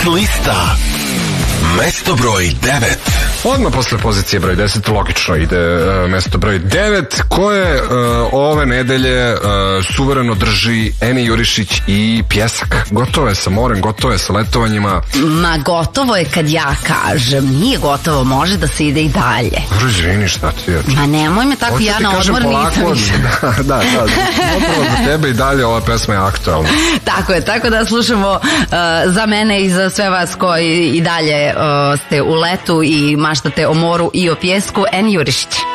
Lista. Mesto broj 9. Odmah posle pozicije broj 10 logično ide mesto broj 9 koje ove nedelje suvereno drži Eni Jurišić i Pjesak. Gotovo je sa morem, gotovo je sa letovanjima. Ma gotovo je kad ja kažem. Nije gotovo, može da se ide i dalje. Izvini, šta ti je? Ma nemoj me tako, ja na odmor nisam. Da, gotovo za tebe i dalje ova pesma je aktualna. Tako je, tako da slušamo za mene i za sve vas koji i dalje ste u letu i maštate o moru i o pjesku, Eni Jurišić.